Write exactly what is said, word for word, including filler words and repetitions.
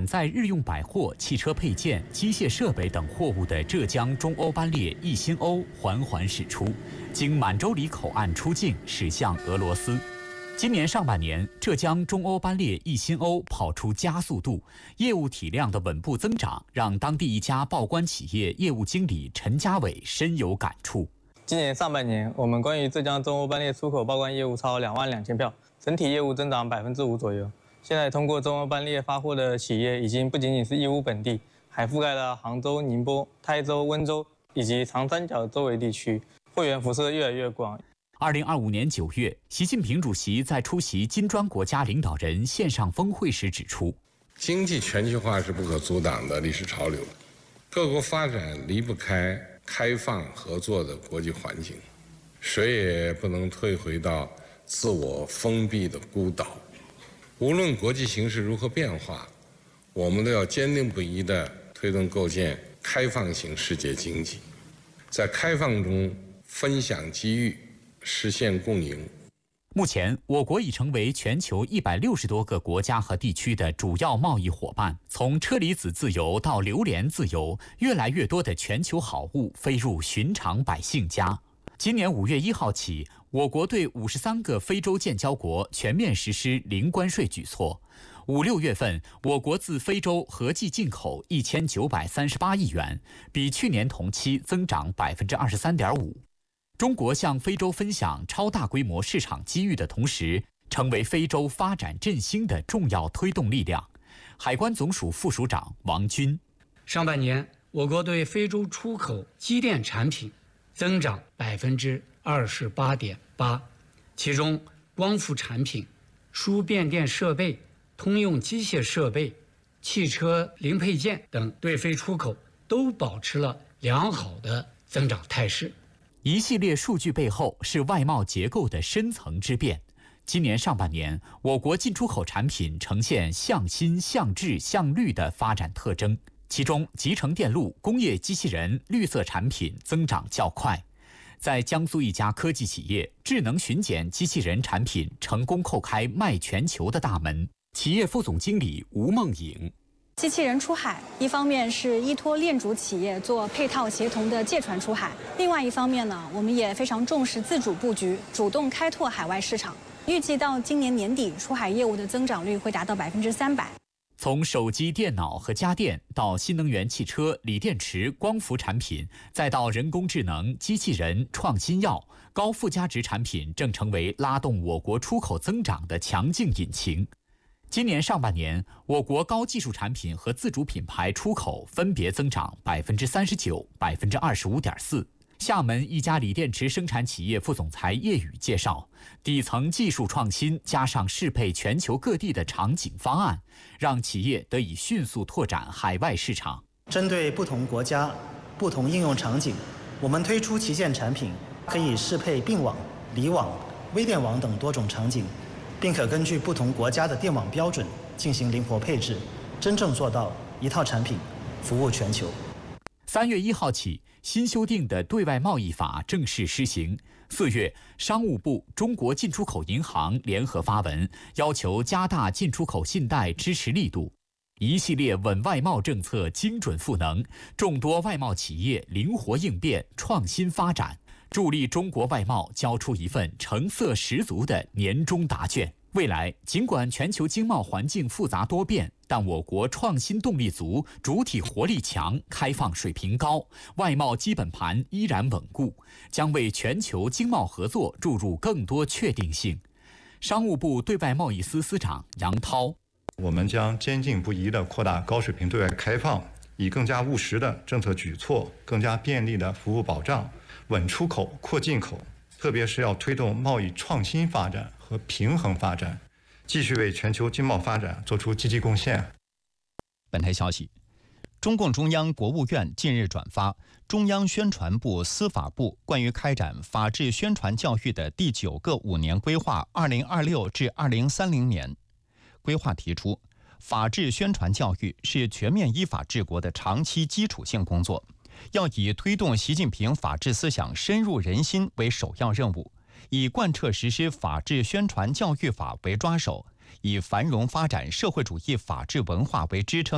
产载日用百货、汽车配件、机械设备等货物的浙江中欧班列一星欧缓缓驶出，经满洲里口岸出境，驶向俄罗斯。今年上半年，浙江中欧班列一星欧跑出加速度，业务体量的稳步增长，让当地一家报关企业业务经理陈家伟深有感触。 今年上半年，我们关于浙江中欧班列出口报关业务超两万两千票，整体业务增长百分之五左右。现在通过中欧班列发货的企业已经不仅仅是义乌本地，还覆盖了杭州、宁波、台州、温州以及长三角周围地区，货源辐射越来越广。 二零二五年九月，习近平主席在出席金砖国家领导人线上峰会时指出， 经济全球化是不可阻挡的历史潮流，各国发展离不开开放合作的国际环境，谁也不能退回到自我封闭的孤岛。无论国际形势如何变化，我们都要坚定不移地推动构建开放型世界经济，在开放中分享机遇，实现共赢。 目前，我国已成为全球一百六十多个国家和地区的主要贸易伙伴。从车厘子自由到榴莲自由，越来越多的全球好物飞入寻常百姓家。今年五月一号起，我国对五十三个非洲建交国全面实施零关税举措。五六月份，我国自非洲合计进口一千九百三十八亿元，比去年同期增长百分之二十三点五。中国向非洲分享超大规模市场机遇的同时，成为非洲发展振兴的重要推动力量。海关总署副署长王军， 上半年我国对非洲出口机电产品增长百分之二十八点八，其中光伏产品、输变电设备、通用机械设备、汽车零配件等对非出口都保持了良好的增长态势。 一系列数据背后是外贸结构的深层之变。今年上半年，我国进出口产品呈现向新、向质、向绿的发展特征，其中集成电路、工业机器人、绿色产品增长较快。在江苏一家科技企业，智能巡检机器人产品成功叩开卖全球的大门。企业副总经理吴梦颖， 机器人出海，一方面是依托链主企业做配套协同的借船出海，另外一方面呢，我们也非常重视自主布局，主动开拓海外市场。预计到今年年底，出海业务的增长率会达到百分之三百。 从手机、电脑和家电到新能源汽车、锂电池、光伏产品，再到人工智能、机器人、创新药，高附加值产品正成为拉动我国出口增长的强劲引擎。今年上半年，我国高技术产品和自主品牌出口分别增长百分之三十九、百分之二十五点四。厦门一家锂电池生产企业副总裁叶宇介绍，底层技术创新加上适配全球各地的场景方案，让企业得以迅速拓展海外市场。 针对不同国家、不同应用场景，我们推出旗舰产品，可以适配并网、离网、微电网等多种场景，并可根据不同国家的电网标准进行灵活配置，真正做到一套产品服务全球。 三月一号起，新修订的对外贸易法正式施行。四月，商务部、中国进出口银行联合发文，要求加大进出口信贷支持力度。一系列稳外贸政策精准赋能，众多外贸企业灵活应变、创新发展，助力中国外贸交出一份成色十足的年终答卷。未来，尽管全球经贸环境复杂多变，但我国创新动力足，主体活力强，开放水平高，外贸基本盘依然稳固，将为全球经贸合作注入更多确定性。商务部对外贸易司司长杨涛， 我们将坚定不移地扩大高水平对外开放，以更加务实的政策举措、更加便利的服务保障，稳出口、扩进口，特别是要推动贸易创新发展和平衡发展，继续为全球经贸发展做出积极贡献。 本台消息，中共中央、国务院近日转发中央宣传部、司法部关于开展法治宣传教育的第九个五年规划（二零二六至二零三零年）。规划提出，法治宣传教育是全面依法治国的长期基础性工作，要以推动习近平法治思想深入人心为首要任务，以贯彻实施法治宣传教育法为抓手，以繁荣发展社会主义法治文化为支撑。